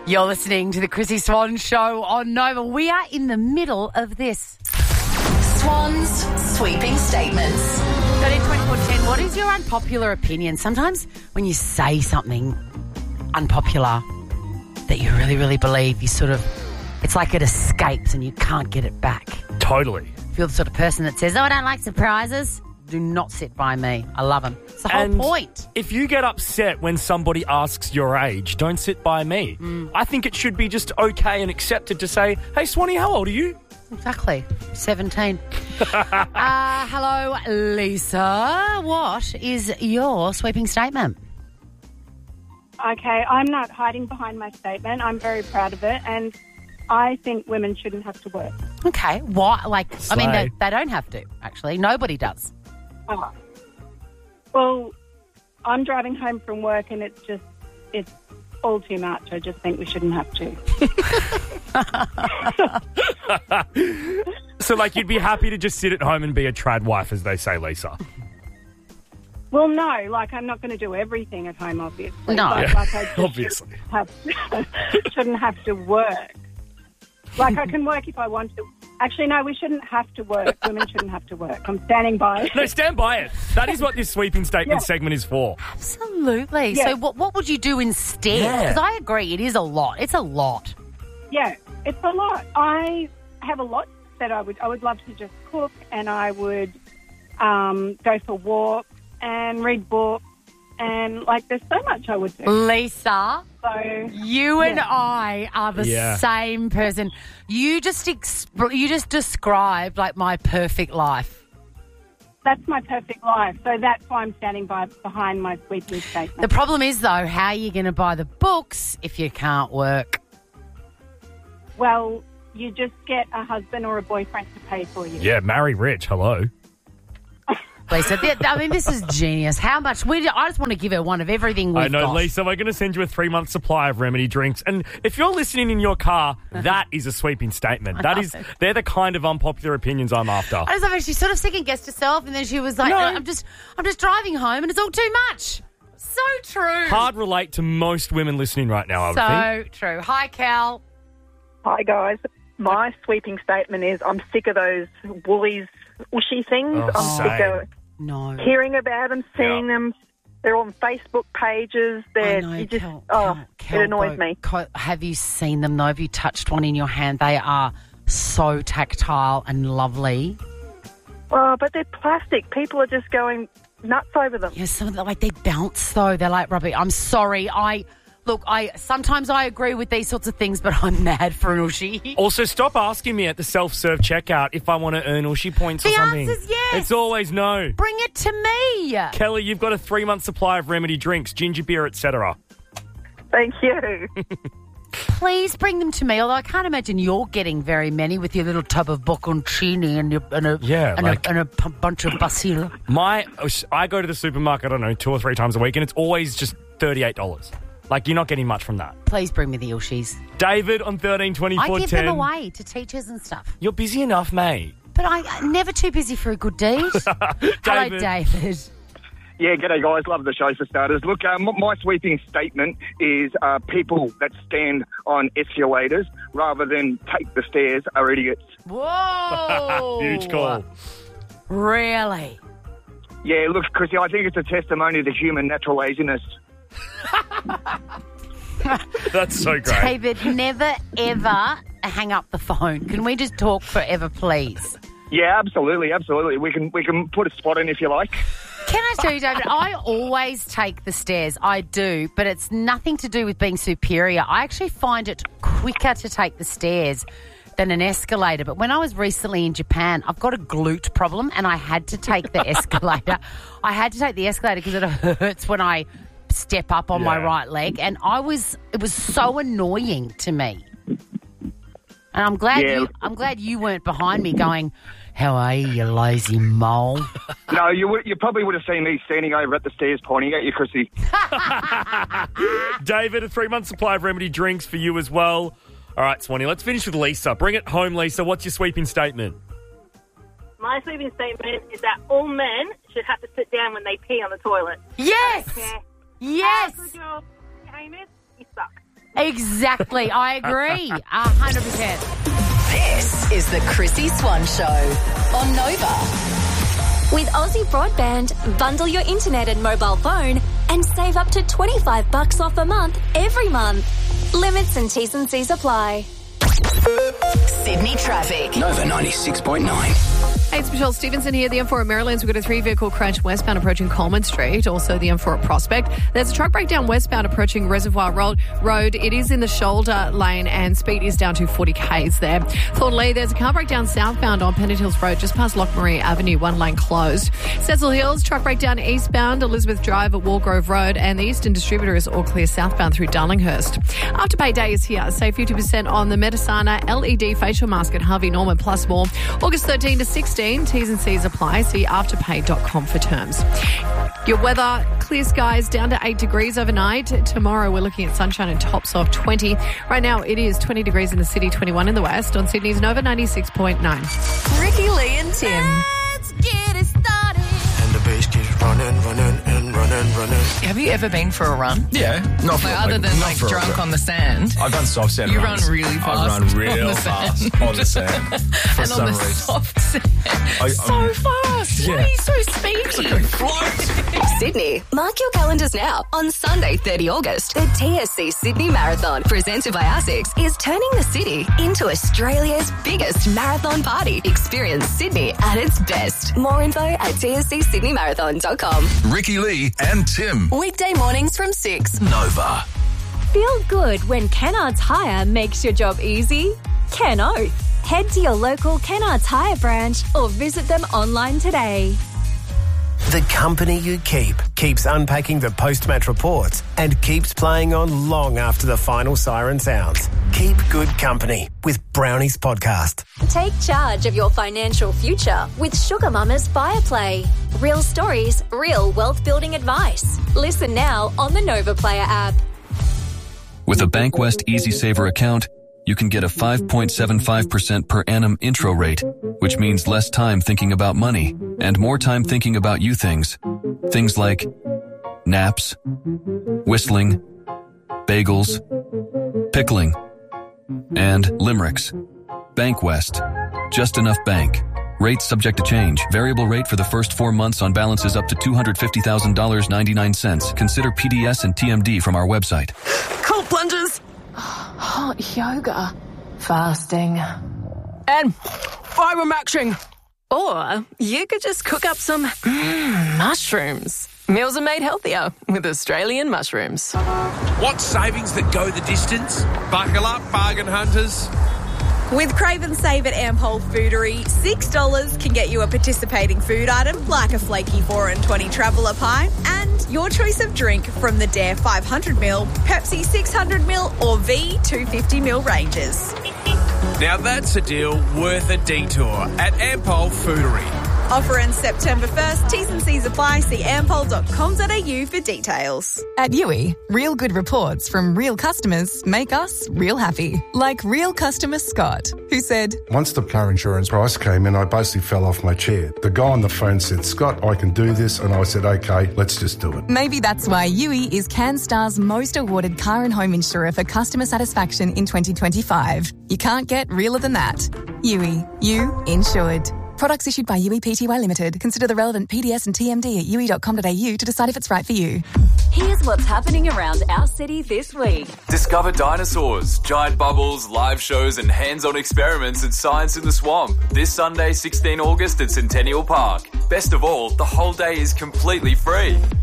You're listening to the Chrissy Swan Show on Nova. We are in the middle of this. Swan's sweeping statements. 13-24-10, what is your unpopular opinion? Sometimes when you say something unpopular that you really, really believe, you sort of, it's like it escapes and you can't get it back. Totally. If you're the sort of person that says, I don't like surprises, do not sit by me. I love them. It's the whole point. If you get upset when somebody asks your age, don't sit by me. I think it should be just okay and accepted to say, hey, Swanee, how old are you? Exactly. 17. Hello, Lisa. What is your sweeping statement? Okay, I'm not hiding behind my statement. I'm very proud of it, and I think women shouldn't have to work. Okay. Why? I mean, Slay. they don't have to, actually. Nobody does. Oh. Well, I'm driving home from work, and it's all too much. I just think we shouldn't have to. So, you'd be happy to just sit at home and be a trad wife, as they say, Lisa? Well, no, I'm not going to do everything at home, obviously. No. But, Yeah, I just obviously. shouldn't have to work. I can work if I want to. Actually, no, we shouldn't have to work. Women shouldn't have to work. I'm standing by it. No, stand by it. That is what this sweeping statement segment is for. Absolutely. Yeah. So what would you do instead? Yeah. Because I agree, it is a lot. It's a lot. Yeah, it's a lot. I have a lot that I would love to just cook, and I would go for walks and read books, and there's so much I would do. Lisa, So you and I are the Yeah. same person. You just described my perfect life. that's my perfect life. So that's why I'm standing behind my sweeping statement. The problem is, though, how are you going to buy the books if you can't work? Well, you just get a husband or a boyfriend to pay for you. Yeah, marry rich. Hello. Lisa, this is genius. How much? I just want to give her one of everything we've I know, got. Lisa, we're going to send you a 3-month supply of remedy drinks. And if you're listening in your car, that is a sweeping statement. They're the kind of unpopular opinions I'm after. I just love it. She sort of second-guessed herself, and then she was like, No. I'm just driving home, and it's all too much. So true. Hard relate to most women listening right now, I would think. So true. Hi, Cal. Hi, guys. My sweeping statement is I'm sick of those Woolies ushy things. Oh, I'm sick of No. hearing about them, seeing them. They're on Facebook pages. I know, It annoys me. Have you seen them, though? Have you touched one in your hand? They are so tactile and lovely. Oh, but they're plastic. People are just going nuts over them. Yeah, some of them, they bounce, though. They're like rubber. I'm sorry. Sometimes I agree with these sorts of things, but I'm mad for an Ushi. Also, stop asking me at the self-serve checkout if I want to earn Ushi points or The something. answer's yes. It's always no. Bring it to me. Kelly, you've got a 3-month supply of remedy drinks, ginger beer, etc. Thank you. Please bring them to me, although I can't imagine you're getting very many with your little tub of bocconcini and a bunch of basil. I go to the supermarket, I don't know, 2 or 3 times a week, and it's always just $38. You're not getting much from that. Please bring me the Ushis. David on 13-24-10. I give them away to teachers and stuff. You're busy enough, mate. But I'm never too busy for a good deed. Hello, David. Yeah, g'day guys. Love the show for starters. Look, my sweeping statement is people that stand on escalators rather than take the stairs are idiots. Whoa. Huge call. Really? Yeah, look, Chrissy, I think it's a testimony to human natural laziness. That's so great. David, never, ever hang up the phone. Can we just talk forever, please? Yeah, absolutely. We can put a spot in if you like. Can I tell you, David, I always take the stairs. I do, but it's nothing to do with being superior. I actually find it quicker to take the stairs than an escalator. But when I was recently in Japan, I've got a glute problem and I had to take the escalator. I had to take the escalator because it hurts when I step up on my right leg. And it was so annoying to me. And I'm glad you weren't behind me going, how are you lazy mole? No, you probably would have seen me standing over at the stairs pointing at you, Chrissy. David, a 3-month supply of remedy drinks for you as well. All right, Swanee, let's finish with Lisa. Bring it home, Lisa. What's your sweeping statement? My sweeping statement is that all men should have to sit down when they pee on the toilet. Yes! Yeah. Yes! How good your game is, you suck. Exactly. I agree. 100%. This is the Chrissy Swan Show on Nova. With Aussie Broadband, bundle your internet and mobile phone and save up to $25 off a month every month. Limits and T's and C's apply. Sydney traffic. Nova 96.9. Hey, it's Michelle Stevenson here. The M4 at Marylands. We've got a 3-vehicle crash westbound approaching Coleman Street. Also the M4 at Prospect. There's a truck breakdown westbound approaching Reservoir Road. It is in the shoulder lane and speed is down to 40 k's there. Thornley, there's a car breakdown southbound on Pennant Hills Road just past Lockmarie Avenue, 1 lane closed. Cecil Hills, truck breakdown eastbound Elizabeth Drive at Walgrove Road, and the Eastern Distributor is all clear southbound through Darlinghurst. Afterpay Day is here. Save 50% on the Medisana LED facial mask at Harvey Norman plus more. August 13 to 16. T's and C's apply. See afterpay.com for terms. Your weather, clear skies down to 8 degrees overnight. Tomorrow we're looking at sunshine and tops of 20. Right now it is 20 degrees in the city, 21 in the west. On Sydney's Nova 96.9. Ricky Lee and Tim. Let's get it started. And the bass keeps running. Have you ever been for a run? Yeah. Not for Other than not for drunk on the sand. I've done soft sand You runs. run really fast. I run real on the fast sand. on the sand. For And some on the reason. soft sand. So fast. Yeah. Why are you so speedy? Sydney. Mark your calendars now. On Sunday, 30 August, the TSC Sydney Marathon, presented by ASICS, is turning the city into Australia's biggest marathon party. Experience Sydney at its best. More info at tscsydneymarathon.com. Ricky Lee and Tim. Weekday mornings from 6. Nova. Feel good when Kennards Hire makes your job easy? Ken Oath. Head to your local Kennards Hire branch or visit them online today. The company you keep keeps unpacking the post-match reports and keeps playing on long after the final siren sounds. Keep good company with Brownies Podcast. Take charge of your financial future with Sugar Mama's Fireplay. Real stories, real wealth building advice. Listen now on the Nova Player app. With a Bankwest Easy Saver account, you can get a 5.75% per annum intro rate, which means less time thinking about money and more time thinking about you things. Things like naps, whistling, bagels, pickling, and limericks. Bankwest. Just enough bank. Rates subject to change. Variable rate for the first 4 months on balances up to $250,000.99. Consider PDS and TMD from our website. Cold plunges. Hot yoga. Fasting. And fibre-maxing. Or you could just cook up some mushrooms. Meals are made healthier with Australian mushrooms. Want savings that go the distance? Buckle up, bargain hunters. With Crave and Save at Ampol Foodery, $6 can get you a participating food item like a flaky 4 and 20 traveller pie and your choice of drink from the Dare 500ml, Pepsi 600ml or V 250ml ranges. Now that's a deal worth a detour at Ampol Foodery. Offer ends September 1st. T's and C's apply. See ampol.com.au for details. At Yui, real good reports from real customers make us real happy. Like real customer Scott, who said, Once the car insurance price came in, I basically fell off my chair. The guy on the phone said, Scott, I can do this. And I said, okay, let's just do it. Maybe that's why Yui is CanStar's most awarded car and home insurer for customer satisfaction in 2025. You can't get realer than that. Yui, you insured. Products issued by Yui Pty Limited. Consider the relevant PDS and TMD at yui.com.au to decide if it's right for you. Here's what's happening around our city this week. Discover dinosaurs, giant bubbles, live shows and hands-on experiments at Science in the Swamp. This Sunday, 16 August at Centennial Park. Best of all, the whole day is completely free.